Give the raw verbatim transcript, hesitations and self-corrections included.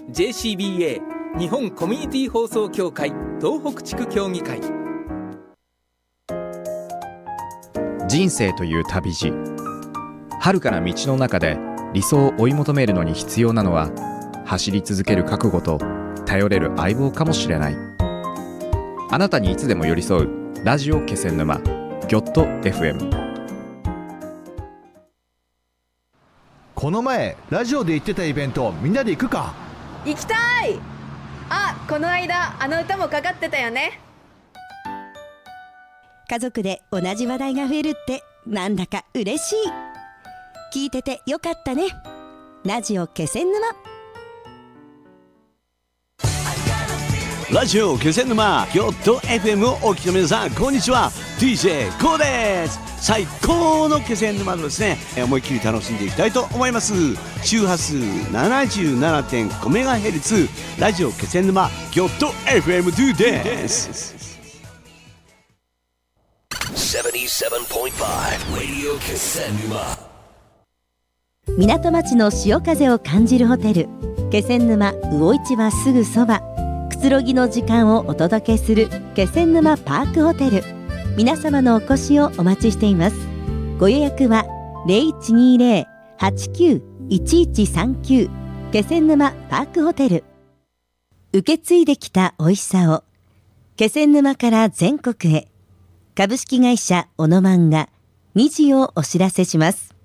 ジェーシービーエー 日本コミュニティ放送協会東北地区協議会。 人生という旅路、遥かな道の中で理想を追い求めるのに必要なのは、走り続ける覚悟と頼れる相棒かもしれない。あなたにいつでも寄り添うラジオ気仙沼ギョット エフエム。 この前ラジオで言ってたイベント、みんなで行くか。 行きたい。あ、この間あの歌もかかってたよね。 家族で同じ話題が増えるってなんだか嬉しい。聞いててよかったね。ラジオ気仙沼。 ラジオ気仙沼ギョット エフエム をお聞きの皆さん、こんにちは。 ディージェー コウです。最高の気仙沼のですね、思いっきり楽しんでいきたいと思います。周波数 ななじゅうななてんごメガヘルツ ラジオ気仙沼ギョット エフエム です。 港町の潮風を感じるホテル気仙沼魚市場すぐそば、くつろぎの時間をお届けする気仙沼パークホテル。皆様のお越しをお待ちしています。ご予約は ゼロいちにゼロ はちきゅう いちいちさんきゅう 気仙沼パークホテル。受け継いできた美味しさを気仙沼から全国へ。株式会社オノマンがにじをお知らせします。